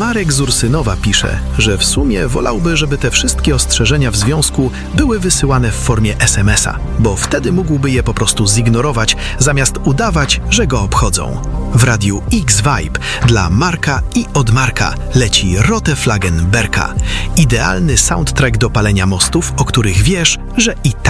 Marek z Ursynowa pisze, że w sumie wolałby, żeby te wszystkie ostrzeżenia w związku były wysyłane w formie SMS-a, bo wtedy mógłby je po prostu zignorować, zamiast udawać, że go obchodzą. W radiu X-Vibe dla Marka i od Marka leci Rote Flaggen Berka. Idealny soundtrack do palenia mostów, o których wiesz, że i tak